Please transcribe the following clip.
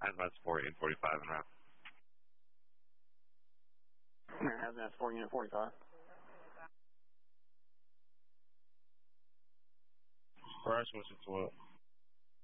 Hazmat 4, Unit 45 en route. Hazmat 4, Unit 45. Rush, what's your 12?